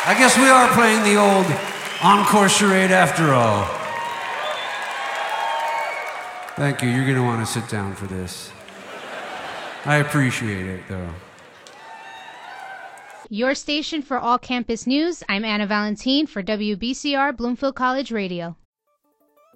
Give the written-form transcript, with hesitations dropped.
I guess we are playing the old encore charade after all. Thank you. You're going to want to sit down for this. I appreciate it, though. Your station for all campus news. I'm Anna Valentine for WBCR Bloomfield College Radio.